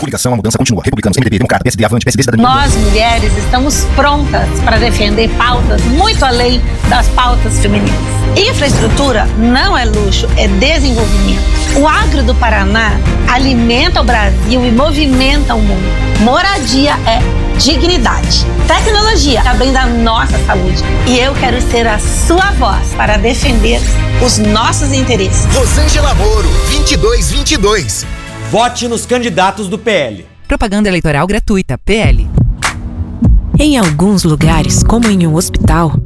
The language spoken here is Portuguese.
Coligação, a mudança continua. Republicanos, MDB, Democrata, PSD, Avante, PSD, Cidadania. Nós, mulheres, estamos prontas para defender pautas muito além das pautas femininas. Infraestrutura não é luxo, é desenvolvimento. O agro do Paraná alimenta o Brasil e movimenta o mundo. Moradia é dignidade. Tecnologia é bem da nossa saúde. E eu quero ser a sua voz para defender os nossos interesses. Rosângela Moro, 2222. Vote nos candidatos do PL. Propaganda eleitoral gratuita, PL. Em alguns lugares, como em um hospital,